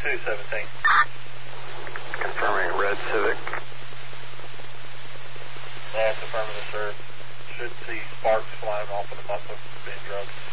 217. Confirming red Civic. That's affirmative, sir. Should see sparks flying off of the muffler being drugged.